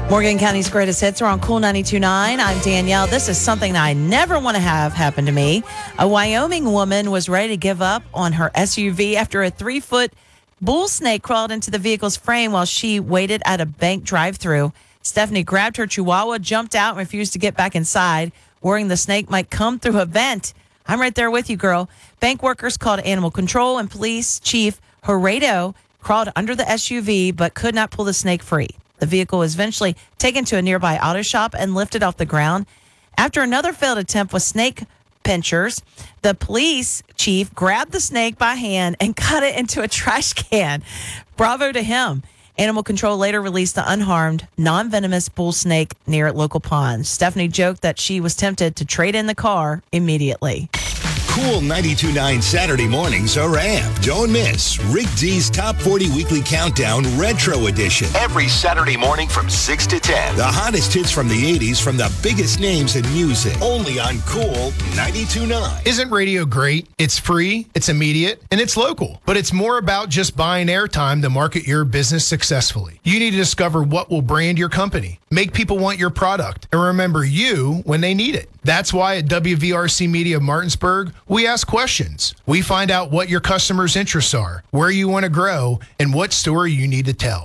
Morgan County's greatest hits are on Cool 92.9. I'm Danielle. This is something I never want to have happen to me. A Wyoming woman was ready to give up on her SUV after a 3-foot bull snake crawled into the vehicle's frame while she waited at a bank drive-thru. Stephanie grabbed her chihuahua, jumped out, and refused to get back inside, worrying the snake might come through a vent. I'm right there with you, girl. Bank workers called animal control, and police chief Horedo crawled under the SUV but could not pull the snake free. The vehicle was eventually taken to a nearby auto shop and lifted off the ground. After another failed attempt with snake pinchers, the police chief grabbed the snake by hand and cut it into a trash can. Bravo to him. Animal control later released the unharmed, non-venomous bull snake near local ponds. Stephanie joked that she was tempted to trade in the car immediately. Cool 92.9 Saturday mornings are amped. Don't miss Rick D's Top 40 Weekly Countdown Retro Edition. Every Saturday morning from 6 to 10. The hottest hits from the 80s from the biggest names in music. Only on Cool 92.9. Isn't radio great? It's free, it's immediate, and it's local. But it's more about just buying airtime to market your business successfully. You need to discover what will brand your company, make people want your product, and remember you when they need it. That's why at WVRC Media Martinsburg, we ask questions. We find out what your customers' interests are, where you want to grow, and what story you need to tell.